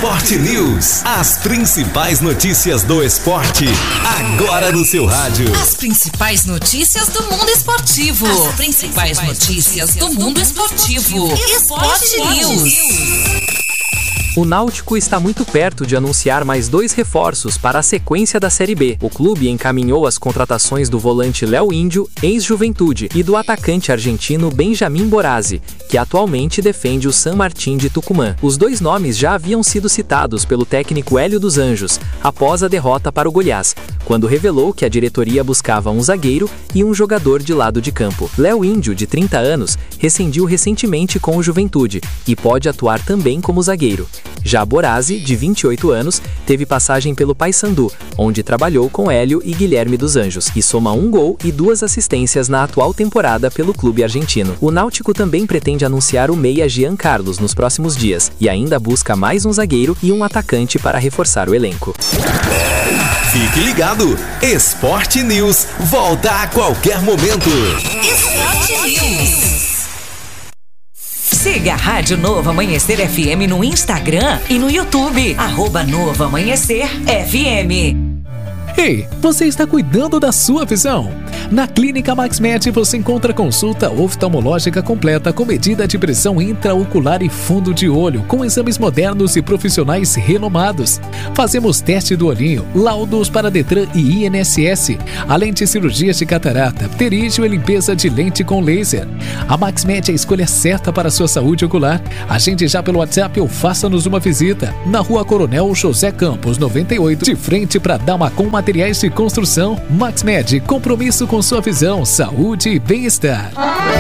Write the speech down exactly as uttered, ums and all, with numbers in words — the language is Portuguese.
Esporte News. As principais notícias do esporte, agora no seu rádio. As principais notícias do mundo esportivo. As principais notícias do mundo esportivo. Esporte News. O Náutico está muito perto de anunciar mais dois reforços para a sequência da Série B. O clube encaminhou as contratações do volante Léo Índio, ex-Juventude, e do atacante argentino Benjamin Borazzi, que atualmente defende o San Martín de Tucumã. Os dois nomes já haviam sido citados pelo técnico Hélio dos Anjos, após a derrota para o Goiás, quando revelou que a diretoria buscava um zagueiro e um jogador de lado de campo. Léo Índio, de trinta anos, rescindiu recentemente com o Juventude e pode atuar também como zagueiro. Já Borazzi, de vinte e oito anos, teve passagem pelo Paysandu, onde trabalhou com Hélio e Guilherme dos Anjos, e soma um gol e duas assistências na atual temporada pelo clube argentino. O Náutico também pretende anunciar o meia Jean Carlos nos próximos dias, e ainda busca mais um zagueiro e um atacante para reforçar o elenco. Fique ligado, Esporte News volta a qualquer momento. Esporte News. Siga a Rádio Novo Amanhecer F M no Instagram e no YouTube. Arroba Novo Amanhecer F M. Ei, você está cuidando da sua visão? Na Clínica MaxMed você encontra consulta oftalmológica completa com medida de pressão intraocular e fundo de olho, com exames modernos e profissionais renomados. Fazemos teste do olhinho, laudos para Detran e I N S S, além de cirurgias de catarata, pterígio e limpeza de lente com laser. A MaxMed é a escolha certa para a sua saúde ocular. Agende já pelo WhatsApp ou faça-nos uma visita. Na Rua Coronel José Campos, noventa e oito, de frente para Damacom Materiais de Construção. MaxMed, compromisso com sua visão, saúde e bem-estar.